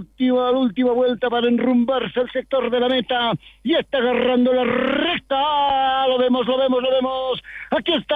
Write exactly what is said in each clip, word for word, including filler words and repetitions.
última, la última vuelta para enrumbarse al sector de la meta y está agarrando la recta. Lo vemos, lo vemos, lo vemos. Aquí está.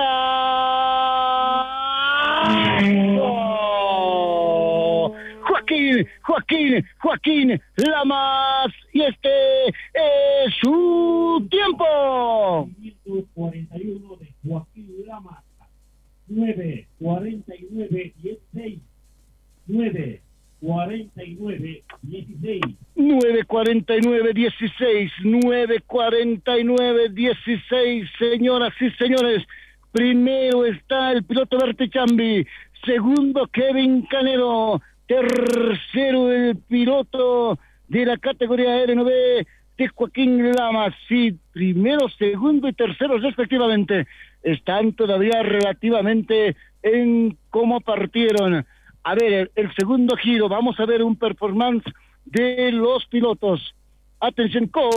¡Oh! Joaquín, Joaquín, Joaquín Lamas, y este es su tiempo. quinientos cuarenta y uno de Joaquín Lamas, nueve cuarenta y nueve dieciséis, nueve cuarenta y nueve dieciséis. nueve cuarenta y nueve dieciséis, nueve cuarenta y nueve dieciséis, señoras y señores. Primero está el piloto Berti Chambi, segundo Kevin Canedo, tercero el piloto de la categoría R nueve de Joaquín Lamas. Sí, primero, segundo y tercero respectivamente. Están todavía relativamente en cómo partieron. A ver, el, el segundo giro, vamos a ver un performance de los pilotos. Atención, con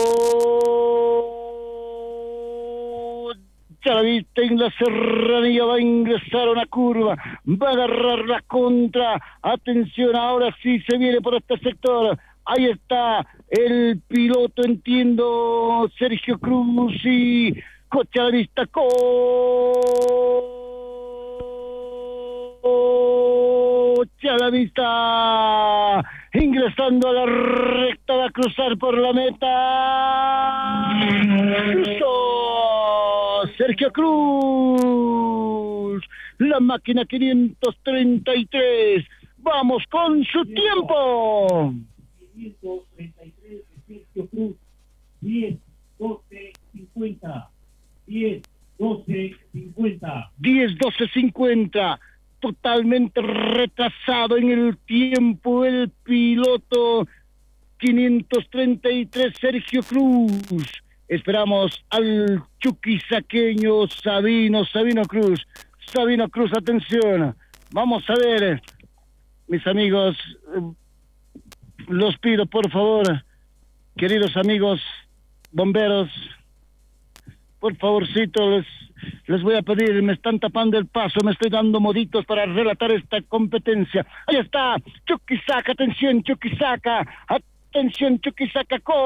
Charavista en la serranía, va a ingresar a una curva, va a agarrar la contra. Atención, ahora sí se viene por este sector. Ahí está el piloto, entiendo, Sergio Cruz, y coche a la vista, coche a la vista, ingresando a la recta, va a cruzar por la meta. Cruzó Sergio Cruz, la máquina quinientos treinta y tres. Vamos con su tiempo. quinientos treinta y tres de Sergio Cruz, diez doce cincuenta, diez doce cincuenta. diez doce cincuenta, totalmente retrasado en el tiempo el piloto quinientos treinta y tres Sergio Cruz. Esperamos al chuquisaqueño Sabino, Sabino Cruz. Sabino Cruz, atención. Vamos a ver, mis amigos, los pido por favor, queridos amigos bomberos, por favorcito, les, les voy a pedir, me están tapando el paso, me estoy dando moditos para relatar esta competencia. Ahí está, Chuquisaca, atención, Chuquisaca, atención, Chuquisaca, coche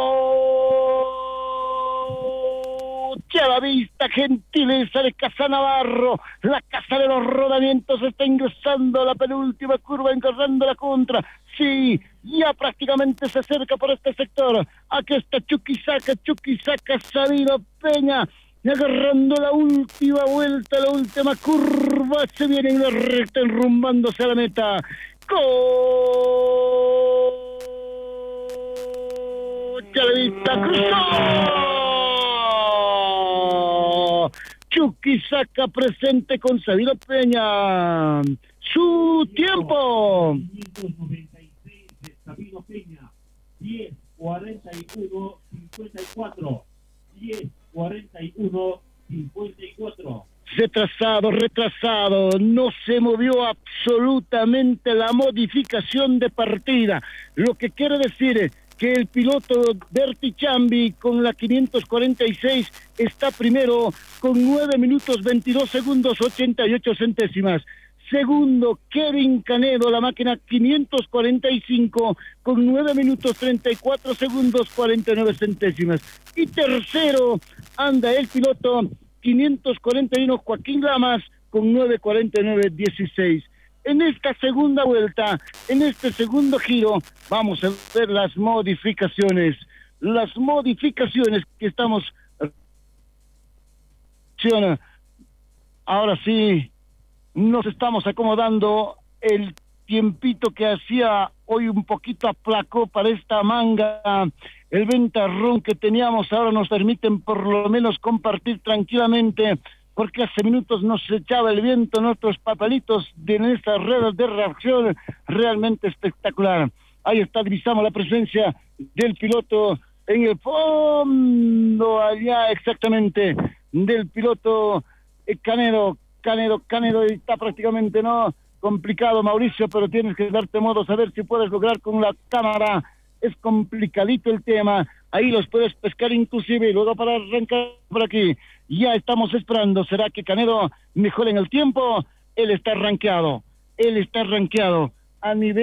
a la vista, gentileza de Casa Navarro, la casa de los rodamientos está ingresando a la penúltima curva, encargando la contra. Sí, ya prácticamente se acerca por este sector. Aquí está Chuquisaca, Chuquisaca, Sabino Peña, agarrando la última vuelta, la última curva, se viene en la recta, enrumbándose a la meta. Coche a la vista, cruzó. Chuquisaca presente con Sabino Peña. Su tiempo. quinientos noventa y seis de Sabino Peña, diez cuarenta y uno cincuenta y cuatro, diez cuarenta y uno cincuenta y cuatro. Retrasado, retrasado, no se movió absolutamente la modificación de partida, lo que quiere decir que el piloto Berti Chambi con la quinientos cuarenta y seis está primero con nueve minutos veintidós segundos ochenta y ocho centésimas. Segundo, Kevin Canedo, la máquina quinientos cuarenta y cinco, con nueve minutos treinta y cuatro segundos cuarenta y nueve centésimas. Y tercero, anda el piloto quinientos cuarenta y uno, Joaquín Lamas, con nueve cuarenta y nueve dieciséis. En esta segunda vuelta, en este segundo giro, vamos a ver las modificaciones. Las modificaciones que estamos... Ahora sí, nos estamos acomodando. El tiempito que hacía hoy un poquito aplacó para esta manga. El ventarrón que teníamos ahora nos permiten por lo menos compartir tranquilamente, porque hace minutos nos echaba el viento en nuestros papelitos de estas redes de reacción realmente espectacular. Ahí está, divisamos la presencia del piloto en el fondo, allá exactamente, del piloto eh, Canedo. Canedo, Canedo, está prácticamente no complicado, Mauricio, pero tienes que darte modo, saber si puedes lograr con la cámara. Es complicadito el tema, ahí los puedes pescar inclusive, y luego para arrancar por aquí, ya estamos esperando, ¿será que Canedo mejora en el tiempo? Él está rankeado, él está rankeado a nivel